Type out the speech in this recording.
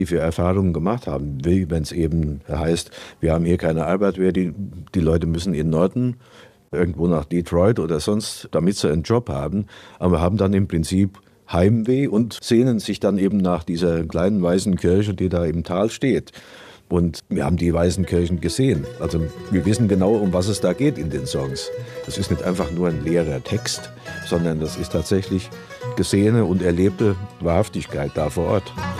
die wir Erfahrungen gemacht haben, wie wenn es eben heißt, wir haben hier keine Arbeit mehr, die Leute müssen in Norden, irgendwo nach Detroit oder sonst, damit sie einen Job haben, aber haben dann im Prinzip Heimweh und sehnen sich dann eben nach dieser kleinen weißen Kirche, die da im Tal steht. Und wir haben die weißen Kirchen gesehen. Also wir wissen genau, um was es da geht in den Songs. Das ist nicht einfach nur ein leerer Text, sondern das ist tatsächlich gesehene und erlebte Wahrhaftigkeit da vor Ort.